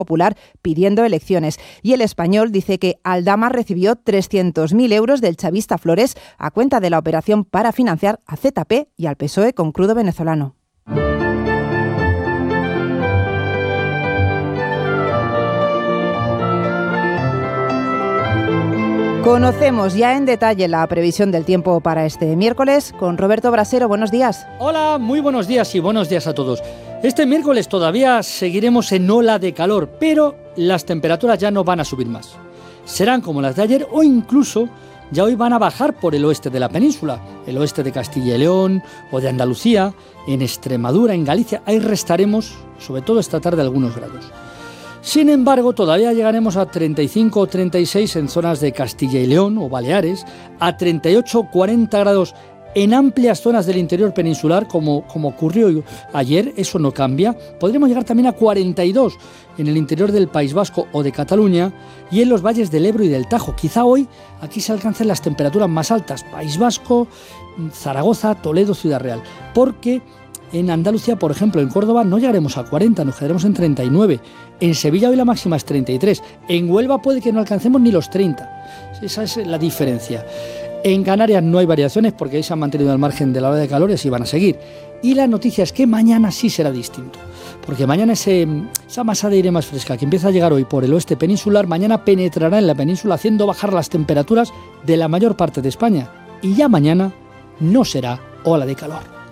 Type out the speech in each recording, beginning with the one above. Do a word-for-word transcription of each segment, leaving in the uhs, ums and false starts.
Popular pidiendo elecciones. Y El Español dice que Aldama recibió trescientos mil euros del chavista Flores a cuenta de la operación para financiar a Z P y al P S O E con crudo venezolano. Conocemos ya en detalle la previsión del tiempo para este miércoles con Roberto Brasero. Buenos días. Hola, muy buenos días y buenos días a todos. Este miércoles todavía seguiremos en ola de calor, pero las temperaturas ya no van a subir más. Serán como las de ayer o incluso ya hoy van a bajar por el oeste de la península, el oeste de Castilla y León o de Andalucía, en Extremadura, en Galicia. Ahí restaremos, sobre todo esta tarde, algunos grados. Sin embargo, todavía llegaremos a treinta y cinco o treinta y seis en zonas de Castilla y León o Baleares, a treinta y ocho o cuarenta grados en amplias zonas del interior peninsular, como, como ocurrió ayer. Eso no cambia. Podremos llegar también a cuarenta y dos en el interior del País Vasco o de Cataluña y en los valles del Ebro y del Tajo. Quizá hoy aquí se alcancen las temperaturas más altas, País Vasco, Zaragoza, Toledo, Ciudad Real, porque en Andalucía, por ejemplo, en Córdoba no llegaremos a cuarenta, nos quedaremos en treinta y nueve. En Sevilla hoy la máxima es treinta y tres. En Huelva puede que no alcancemos ni los treinta. Esa es la diferencia. En Canarias no hay variaciones porque ahí se han mantenido al margen de la ola de calor y así van a seguir. Y la noticia es que mañana sí será distinto. Porque mañana ese, esa masa de aire más fresca que empieza a llegar hoy por el oeste peninsular, mañana penetrará en la península haciendo bajar las temperaturas de la mayor parte de España. Y ya mañana no será ola de calor.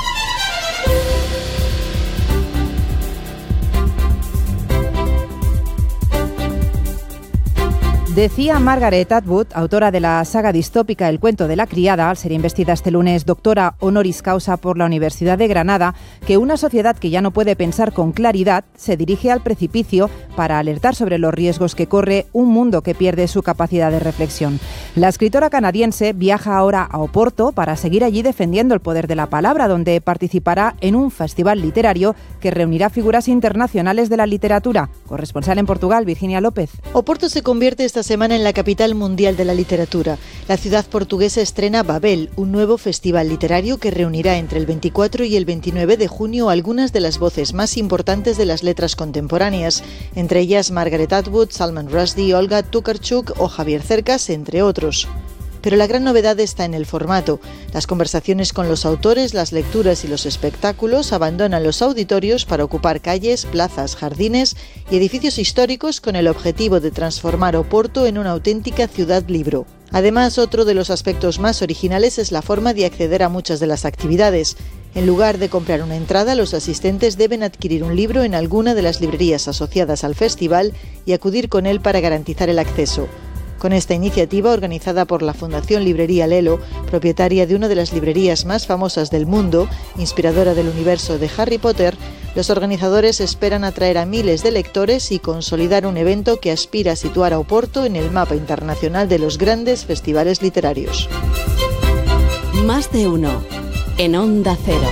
Decía Margaret Atwood, autora de la saga distópica El cuento de la criada, al ser investida este lunes doctora honoris causa por la Universidad de Granada, que una sociedad que ya no puede pensar con claridad se dirige al precipicio para alertar sobre los riesgos que corre un mundo que pierde su capacidad de reflexión. La escritora canadiense viaja ahora a Oporto para seguir allí defendiendo el poder de la palabra, donde participará en un festival literario que reunirá figuras internacionales de la literatura. Corresponsal en Portugal, Virginia López. Oporto se convierte esta semana en la capital mundial de la literatura. La ciudad portuguesa estrena Babel, un nuevo festival literario que reunirá entre el veinticuatro y el veintinueve de junio algunas de las voces más importantes de las letras contemporáneas, entre ellas Margaret Atwood, Salman Rushdie, Olga Tokarczuk o Javier Cercas, entre otros. Pero la gran novedad está en el formato. Las conversaciones con los autores, las lecturas y los espectáculos abandonan los auditorios para ocupar calles, plazas, jardines y edificios históricos con el objetivo de transformar Oporto en una auténtica ciudad-libro. Además, otro de los aspectos más originales es la forma de acceder a muchas de las actividades. En lugar de comprar una entrada, los asistentes deben adquirir un libro en alguna de las librerías asociadas al festival y acudir con él para garantizar el acceso. Con esta iniciativa, organizada por la Fundación Librería Lelo, propietaria de una de las librerías más famosas del mundo, inspiradora del universo de Harry Potter, los organizadores esperan atraer a miles de lectores y consolidar un evento que aspira a situar a Oporto en el mapa internacional de los grandes festivales literarios. Más de uno, en Onda Cero.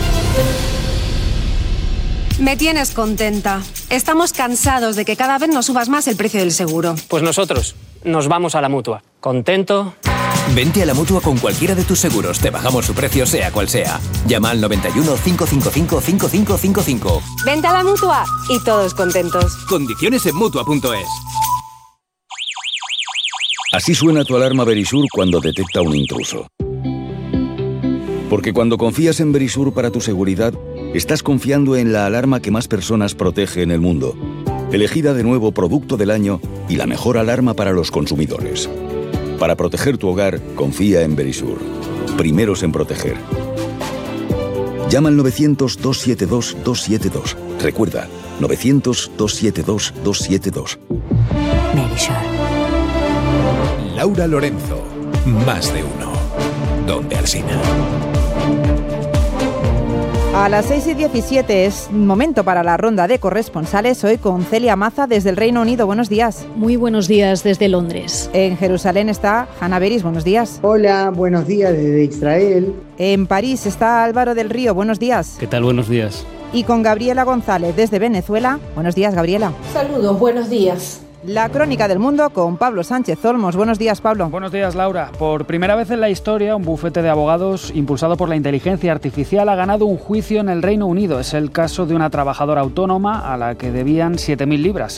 Me tienes contenta. Estamos cansados de que cada vez nos subas más el precio del seguro. Pues nosotros nos vamos a la Mutua. ¿Contento? Vente a la Mutua con cualquiera de tus seguros. Te bajamos su precio sea cual sea. Llama al noventa y uno, cinco cinco cinco, cinco cinco cinco cinco. Vente a la Mutua y todos contentos. Condiciones en Mutua punto es. Así suena tu alarma Verisur cuando detecta un intruso. Porque cuando confías en Verisur para tu seguridad, estás confiando en la alarma que más personas protege en el mundo. Elegida de nuevo Producto del Año y la mejor alarma para los consumidores. Para proteger tu hogar, confía en Verisur. Primeros en proteger. Llama al novecientos, doscientos setenta y dos, doscientos setenta y dos. Recuerda, novecientos, doscientos setenta y dos, doscientos setenta y dos. Verisur. Laura Lorenzo. Más de uno. Donde Alsina. A las seis y diecisiete es momento para la ronda de corresponsales, hoy con Celia Maza desde el Reino Unido. Buenos días. Muy buenos días desde Londres. En Jerusalén está Hanna Beris. Buenos días. Hola, buenos días desde Israel. En París está Álvaro del Río. Buenos días. ¿Qué tal? Buenos días. Y con Gabriela González desde Venezuela. Buenos días, Gabriela. Saludos, buenos días. La crónica del mundo con Pablo Sánchez Olmos. Buenos días, Pablo. Buenos días, Laura. Por primera vez en la historia, un bufete de abogados impulsado por la inteligencia artificial ha ganado un juicio en el Reino Unido. Es el caso de una trabajadora autónoma a la que debían siete mil libras.